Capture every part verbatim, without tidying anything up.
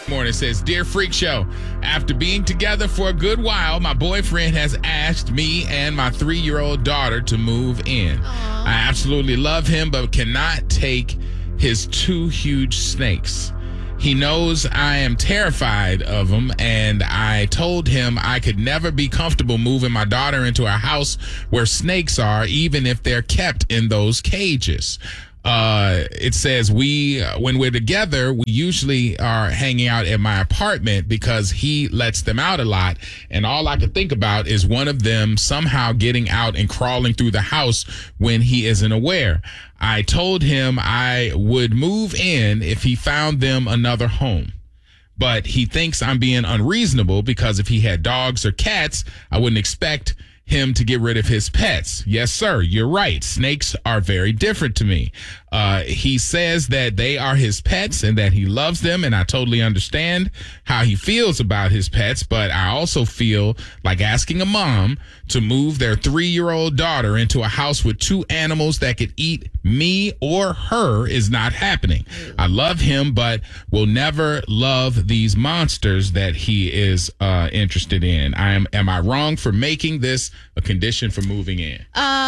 Morning says, Dear Freak Show, after being together for a good while, my boyfriend has asked me and my three-year-old daughter to move in. Aww. I absolutely love him, but cannot take his two huge snakes. He knows I am terrified of him, and I told him I could never be comfortable moving my daughter into a house where snakes are, even if they're kept in those cages. Uh, it says we, uh, when we're together, we usually are hanging out at my apartment because he lets them out a lot. And all I can think about is one of them somehow getting out and crawling through the house when he isn't aware. I told him I would move in if he found them another home. But he thinks I'm being unreasonable because if he had dogs or cats, I wouldn't expect him to get rid of his pets. Yes, sir, you're right. Snakes are very different to me. Uh, he says that they are his pets and that he loves them, and I totally understand how he feels about his pets, but I also feel like asking a mom to move their three-year-old daughter into a house with two animals that could eat me or her is not happening. I love him, but will never love these monsters that he is uh, interested in. I am. Am I wrong for making this a condition for moving in?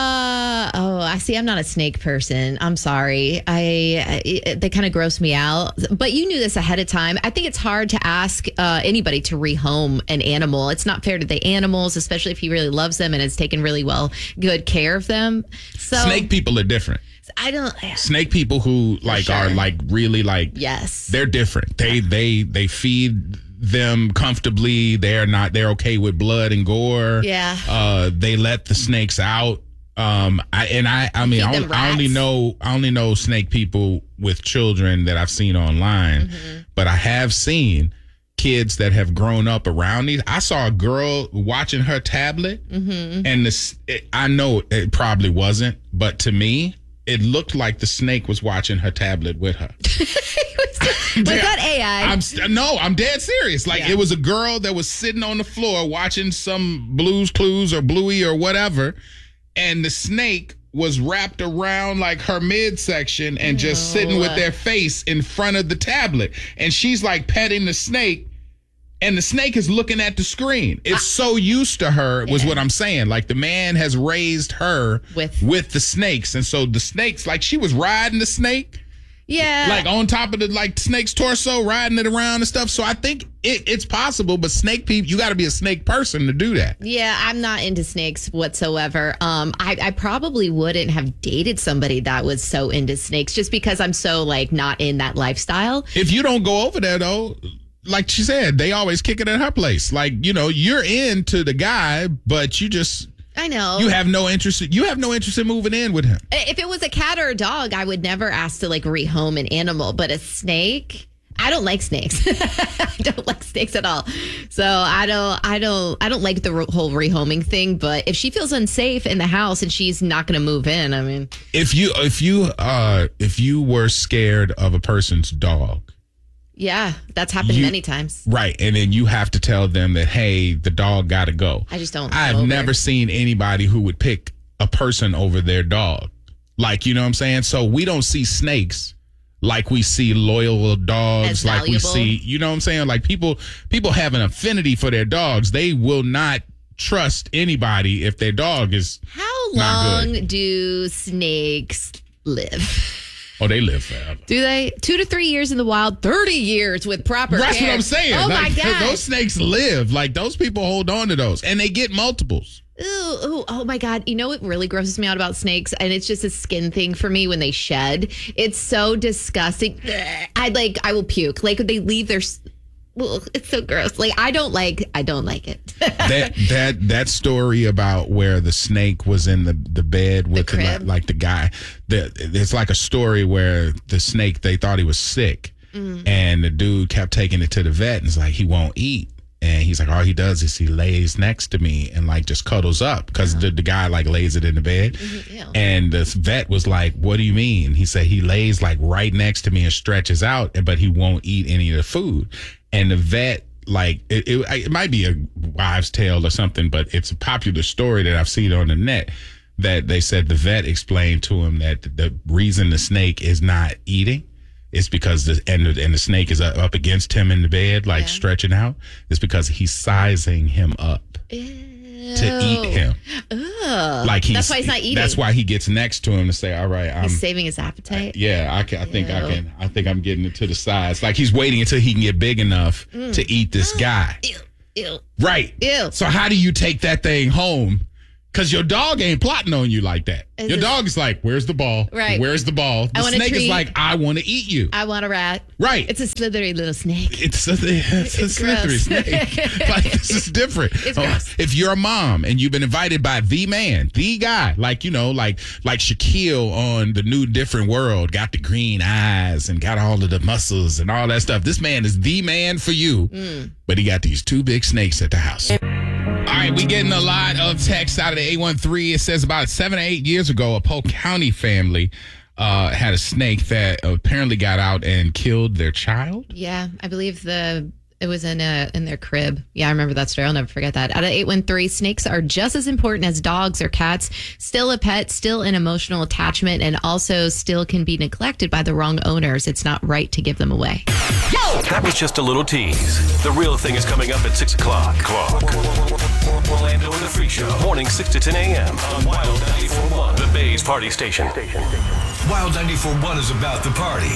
Uh oh, I see. I'm not a snake person. I'm sorry. I, I they kind of gross me out. But you knew this ahead of time. I think it's hard to ask uh, anybody to rehome an animal. It's not fair to the animals, especially if he really loves them and has taken really well good care of them. So snake people are different. I don't. Snake people who like sure. are like really like yes, they're different. They they they feed them comfortably. They're not. They're okay with blood and gore. Yeah. Uh, they let the snakes out. Um, I and I. I mean, I, only, I only know. I only know snake people with children that I've seen online, mm-hmm. but I have seen kids that have grown up around these. I saw a girl watching her tablet, mm-hmm. and this. It, I know it probably wasn't, but to me, it looked like the snake was watching her tablet with her. Was that A I? I'm no, I'm dead serious. Like yeah. It was a girl that was sitting on the floor watching some Blue's Clues or Bluey or whatever, and the snake was wrapped around like her midsection and no. just sitting with their face in front of the tablet, and she's like petting the snake, and the snake is looking at the screen. It's I, so used to her, was yeah. what I'm saying. Like the man has raised her with with the snakes, and so the snakes, like she was riding the snake. Yeah. Like on top of the like snake's torso, riding it around and stuff. So I think it, it's possible, but snake people, you got to be a snake person to do that. Yeah, I'm not into snakes whatsoever. Um, I, I probably wouldn't have dated somebody that was so into snakes just because I'm so like not in that lifestyle. If you don't go over there though, like she said, they always kick it at her place. Like, you know, you're into the guy, but you just... I know. You have no interest. You have no interest in moving in with him. If it was a cat or a dog, I would never ask to like rehome an animal. But a snake, I don't like snakes. I don't like snakes at all. So I don't. I don't. I don't like the re- whole rehoming thing. But if she feels unsafe in the house and she's not going to move in, I mean, if you if you uh if you were scared of a person's dog. Yeah, that's happened you, many times. Right. And then you have to tell them that, hey, the dog got to go. I just don't. I've never seen anybody who would pick a person over their dog. Like, you know what I'm saying? So we don't see snakes like we see loyal dogs, As like valuable. we see, you know what I'm saying? Like people, people have an affinity for their dogs. They will not trust anybody if their dog is How not long good. do snakes live? Oh, they live forever. Do they? Two to three years in the wild, thirty years with proper That's care. what I'm saying. Oh, like, my God. Those snakes live. Like, those people hold on to those. And they get multiples. Ooh, ooh, oh, my God. You know what really grosses me out about snakes? And it's just a skin thing for me when they shed. It's so disgusting. I like, I will puke. Like, they leave their... Ugh, it's so gross. Like, I don't like, I don't like it. that that that story about where the snake was in the, the bed with the the, like the guy, the, it's like a story where the snake, they thought he was sick, mm. and the dude kept taking it to the vet and it's like, he won't eat. And he's like, all he does is he lays next to me and like just cuddles up because uh-huh. the, the guy like lays it in the bed. Mm-hmm, yeah. And the vet was like, what do you mean? He said he lays like right next to me and stretches out, but he won't eat any of the food. And the vet, like, it, it, it might be a wives' tale or something, but it's a popular story that I've seen on the net that they said the vet explained to him that the reason the snake is not eating it's because the and, the and the snake is up against him in the bed, like yeah. stretching out. It's because he's sizing him up Ew. to eat him. Ugh. Like he's, that's why he's not eating. That's why he gets next to him to say, "All right, I'm he's saving his appetite." Uh, yeah, I, can, I think Ew. I can. I think I'm getting it to the size. Like he's waiting until he can get big enough mm. to eat this guy. Ew. Ew. Right. Ew. So how do you take that thing home? Because your dog ain't plotting on you like that. Is your it, dog is like, where's the ball? Right. Where's the ball? The I snake treat. is like, I want to eat you. I want a rat. Right. It's a slithery little snake. It's a, it's a it's slithery gross. snake. Like, this is different. It's oh, gross. If you're a mom and you've been invited by the man, the guy, like, you know, like like Shaquille on The New Different World, got the green eyes and got all of the muscles and all that stuff. This man is the man for you, mm. but he got these two big snakes at the house. All right, we getting a lot of texts out of the eight one three. It says about seven or eight years ago, a Polk County family uh, had a snake that apparently got out and killed their child. Yeah, I believe the it was in a, in their crib. Yeah, I remember that story. I'll never forget that. Out of eight one three, snakes are just as important as dogs or cats. Still a pet, still an emotional attachment, and also still can be neglected by the wrong owners. It's not right to give them away. That was just a little tease. The real thing is coming up at six o'clock. Clock. Orlando and the Freak Show. Morning six to ten a.m. on Wild ninety-four point one. The Bay's Party Station. Wild ninety-four point one is about the party.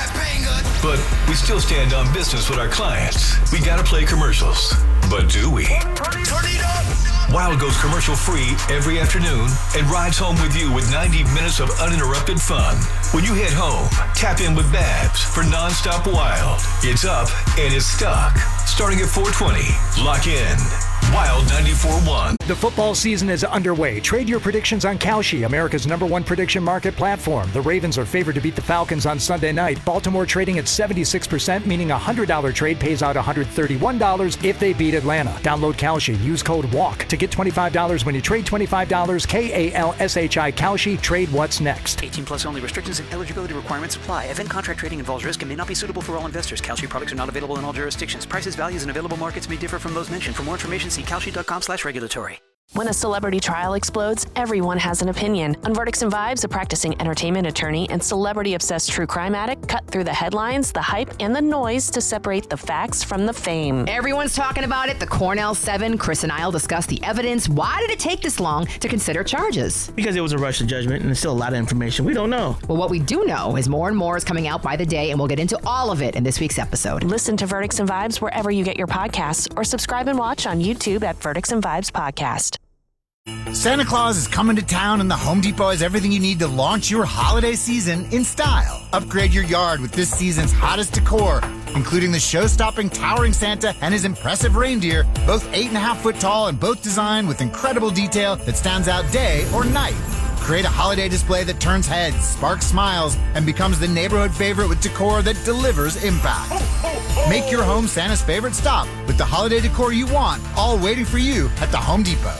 But we still stand on business with our clients. We gotta play commercials. But do we? Turn it up! Wild goes commercial free every afternoon and rides home with you with ninety minutes of uninterrupted fun. When you head home, tap in with Babs for nonstop Wild. It's up and it's stuck. Starting at four twenty. Lock in. Wild ninety-four point one. The football season is underway. Trade your predictions on Kalshi, America's number one prediction market platform. The Ravens are favored to beat the Falcons on Sunday night. Baltimore trading at seventy-six percent, meaning a one hundred dollars trade pays out one hundred thirty-one dollars if they beat Atlanta. Download Kalshi. Use code WALK to get twenty-five dollars when you trade twenty-five dollars. K A L S H I Kalshi. Trade what's next. eighteen plus only. Restrictions and eligibility requirements apply. Event contract trading involves risk and may not be suitable for all investors. Kalshi products are not available in all jurisdictions. Prices, values, and available markets may differ from those mentioned. For more information, see kalshi.com slash regulatory. When a celebrity trial explodes, everyone has an opinion. On Verdicts and Vibes, a practicing entertainment attorney and celebrity-obsessed true crime addict cut through the headlines, the hype, and the noise to separate the facts from the fame. Everyone's talking about it. The Cornell Seven. Chris and I'll discuss the evidence. Why did it take this long to consider charges? Because it was a rush to judgment, and there's still a lot of information we don't know. Well, what we do know is more and more is coming out by the day, and we'll get into all of it in this week's episode. Listen to Verdicts and Vibes wherever you get your podcasts, or subscribe and watch on YouTube at Verdicts and Vibes Podcast. Santa Claus is coming to town, and the Home Depot has everything you need to launch your holiday season in style. Upgrade your yard with this season's hottest decor, including the show-stopping towering Santa and his impressive reindeer, both eight and a half foot tall and both designed with incredible detail that stands out day or night. Create a holiday display that turns heads, sparks smiles, and becomes the neighborhood favorite with decor that delivers impact. Make your home Santa's favorite stop with the holiday decor you want, all waiting for you at the Home Depot.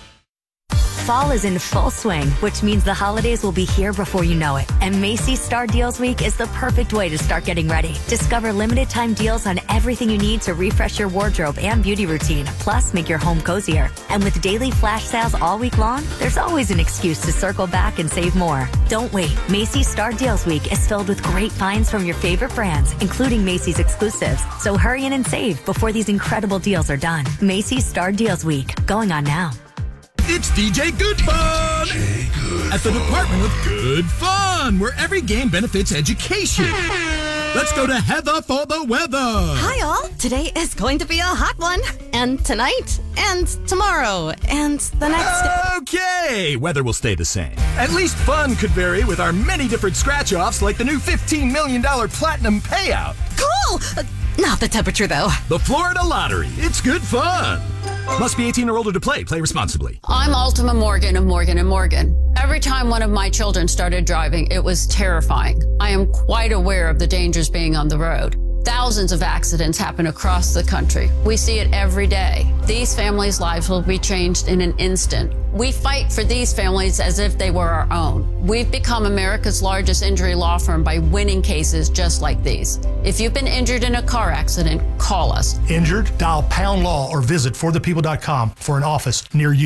Fall is in full swing, which means the holidays will be here before you know it. And Macy's Star Deals Week is the perfect way to start getting ready. Discover limited time deals on everything you need to refresh your wardrobe and beauty routine, plus make your home cozier. And with daily flash sales all week long, there's always an excuse to circle back and save more. Don't wait. Macy's Star Deals Week is filled with great finds from your favorite brands, including Macy's exclusives. So hurry in and save before these incredible deals are done. Macy's Star Deals Week, going on now. It's D J Good Fun at the Department of Good Fun, where every game benefits education. Let's go to Heather for the weather. Hi, all. Today is going to be a hot one. And tonight, and tomorrow, and the next day. Okay, weather will stay the same. At least fun could vary with our many different scratch-offs, like the new fifteen million dollars Platinum Payout. Cool! Uh, not the temperature, though. The Florida Lottery. It's good fun. Must be eighteen or older to play. Play responsibly. I'm Ultima Morgan of Morgan and Morgan. Every time one of my children started driving, it was terrifying. I am quite aware of the dangers being on the road. Thousands of accidents happen across the country. We see it every day. These families' lives will be changed in an instant. We fight for these families as if they were our own. We've become America's largest injury law firm by winning cases just like these. If you've been injured in a car accident, call us. Injured? Dial pound law or visit for the people dot com for an office near you.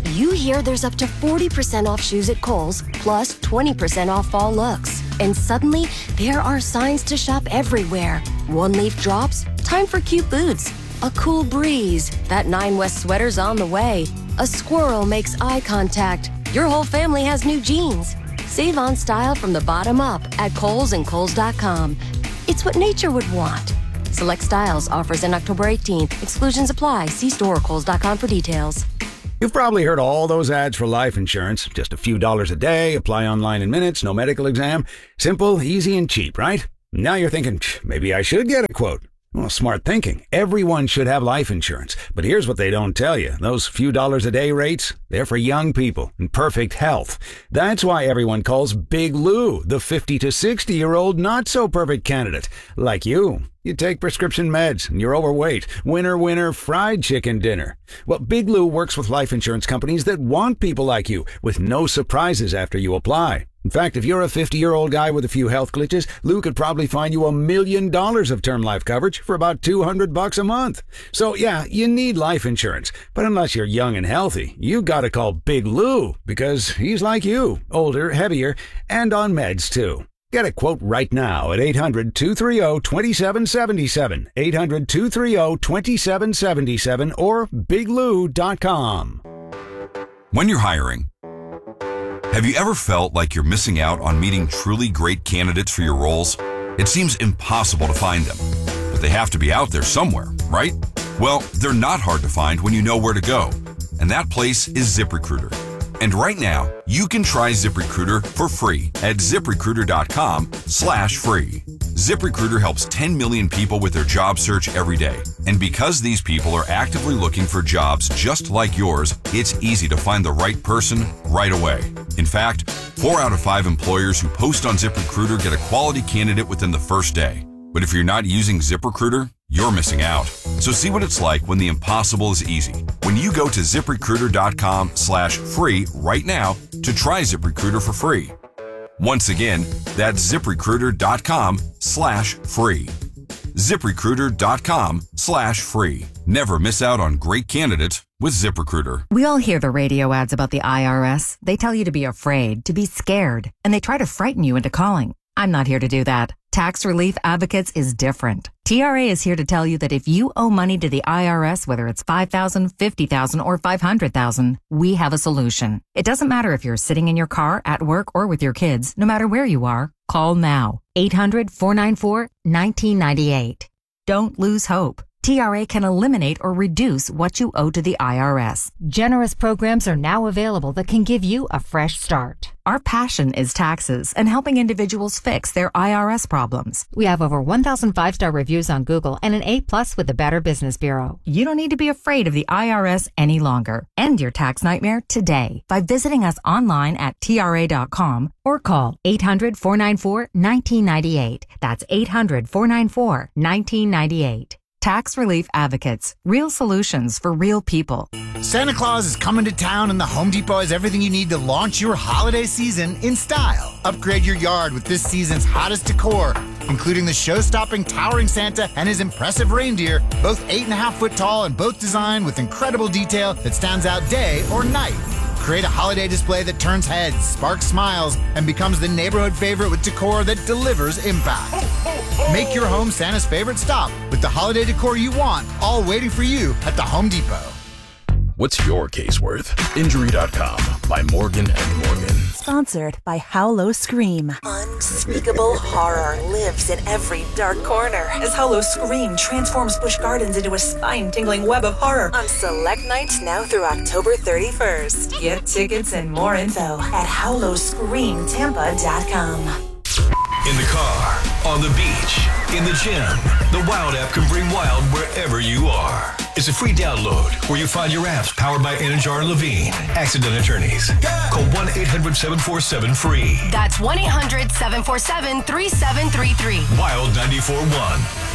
You hear there's up to forty percent off shoes at Kohl's, plus twenty percent off fall looks. And suddenly, there are signs to shop everywhere. One leaf drops, time for cute boots. A cool breeze, that Nine West sweater's on the way. A squirrel makes eye contact. Your whole family has new jeans. Save on style from the bottom up at Kohl's and Kohl's dot com. It's what nature would want. Select styles, offers in October eighteenth. Exclusions apply. See store or Kohl's dot com for details. You've probably heard all those ads for life insurance. Just a few dollars a day, apply online in minutes, no medical exam. Simple, easy, and cheap, right? Now you're thinking, maybe I should get a quote. Well, smart thinking. Everyone should have life insurance. But here's what they don't tell you. Those few dollars a day rates, they're for young people in perfect health. That's why everyone calls Big Lou the fifty to sixty-year-old not-so-perfect candidate. Like you. You take prescription meds and you're overweight. Winner, winner, fried chicken dinner. Well, Big Lou works with life insurance companies that want people like you with no surprises after you apply. In fact, if you're a fifty-year-old guy with a few health glitches, Lou could probably find you a million dollars of term life coverage for about two hundred bucks a month. So yeah, you need life insurance. But unless you're young and healthy, you gotta call Big Lou because he's like you, older, heavier, and on meds too. Get a quote right now at eight hundred, two three zero, two seven seven seven, eight hundred, two three zero, two seven seven seven, or big lou dot com. When you're hiring, have you ever felt like you're missing out on meeting truly great candidates for your roles? It seems impossible to find them, but they have to be out there somewhere, right? Well, they're not hard to find when you know where to go, and that place is ZipRecruiter. And right now, you can try ZipRecruiter for free at ZipRecruiter.com slash free. ZipRecruiter helps ten million people with their job search every day. And because these people are actively looking for jobs just like yours, it's easy to find the right person right away. In fact, four out of five employers who post on ZipRecruiter get a quality candidate within the first day. But if you're not using ZipRecruiter, you're missing out. So see what it's like when the impossible is easy. When you go to ZipRecruiter.com slash free right now to try ZipRecruiter for free. Once again, that's ZipRecruiter.com slash free. ZipRecruiter.com slash free. Never miss out on great candidates with ZipRecruiter. We all hear the radio ads about the I R S. They tell you to be afraid, to be scared, and they try to frighten you into calling. I'm not here to do that. Tax Relief Advocates is different. T R A is here to tell you that if you owe money to the I R S, whether it's five thousand dollars, fifty thousand dollars, or five hundred thousand dollars, we have a solution. It doesn't matter if you're sitting in your car, at work, or with your kids. No matter where you are, call now. eight hundred, four nine four, one nine nine eight. Don't lose hope. T R A can eliminate or reduce what you owe to the I R S. Generous programs are now available that can give you a fresh start. Our passion is taxes and helping individuals fix their I R S problems. We have over one thousand five-star reviews on Google and an A plus with the Better Business Bureau. You don't need to be afraid of the I R S any longer. End your tax nightmare today by visiting us online at T R A dot com or call eight hundred, four nine four, one nine nine eight. That's eight hundred, four nine four, one nine nine eight. Tax Relief Advocates. Real solutions for real people. Santa Claus is coming to town, and the Home Depot has everything you need to launch your holiday season in style. Upgrade your yard with this season's hottest decor, including the show-stopping towering Santa and his impressive reindeer, both eight and a half foot tall and both designed with incredible detail that stands out day or night. Create a holiday display that turns heads, sparks smiles, and becomes the neighborhood favorite with decor that delivers impact. Make your home Santa's favorite stop with the holiday decor you want, all waiting for you at the Home Depot. What's your case worth? Injury dot com by Morgan and Morgan. Sponsored by Howlo Scream. Unspeakable horror lives in every dark corner as Howlo Scream transforms Busch Gardens into a spine-tingling web of horror on select nights now through October thirty-first. Get tickets and more info at howlo scream tampa dot com. In the car, on the beach, in the gym, the Wild app can bring wild wherever you are. It's a free download where you find your apps powered by Anajar and Levine, accident attorneys. Call one eight hundred, seven four seven, free. That's one eight hundred, seven four seven, three seven three three. Wild ninety-four point one.